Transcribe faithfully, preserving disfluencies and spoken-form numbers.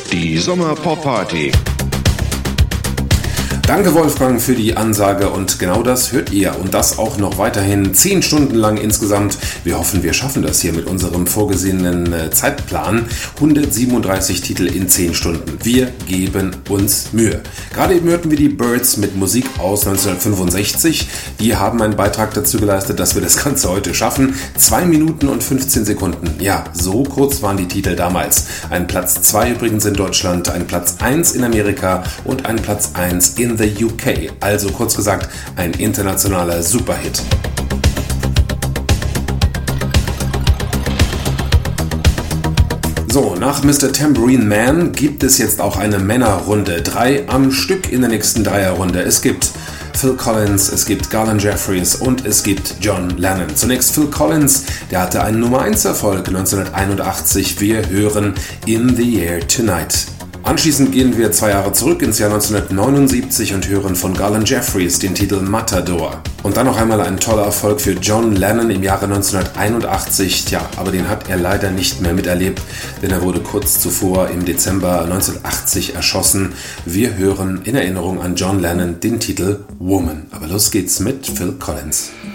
Die Sommer-Pop-Party. Danke Wolfgang für die Ansage und genau das hört ihr und das auch noch weiterhin zehn Stunden lang insgesamt. Wir hoffen, wir schaffen das hier mit unserem vorgesehenen Zeitplan. hundertsiebenunddreißig Titel in zehn Stunden. Wir geben uns Mühe. Gerade eben hörten wir die Byrds mit Musik aus neunzehnhundertfünfundsechzig. Die haben einen Beitrag dazu geleistet, dass wir das Ganze heute schaffen. zwei Minuten und fünfzehn Sekunden. Ja, so kurz waren die Titel damals. Ein Platz zwei übrigens in Deutschland, ein Platz eins in Amerika und ein Platz eins in the U K, also kurz gesagt ein internationaler Superhit. So, nach Mister Tambourine Man gibt es jetzt auch eine Männerrunde. Drei am Stück in der nächsten Dreierrunde. Es gibt Phil Collins, es gibt Garland Jeffries und es gibt John Lennon. Zunächst Phil Collins, der hatte einen Nummer eins Erfolg neunzehnhunderteinundachtzig. Wir hören In the Air Tonight. Anschließend gehen wir zwei Jahre zurück ins Jahr neunzehnhundertneunundsiebzig und hören von Garland Jeffries den Titel Matador. Und dann noch einmal ein toller Erfolg für John Lennon im Jahre neunzehnhunderteinundachtzig. Tja, aber den hat er leider nicht mehr miterlebt, denn er wurde kurz zuvor im Dezember neunzehnhundertachtzig erschossen. Wir hören in Erinnerung an John Lennon den Titel Woman. Aber los geht's mit Phil Collins.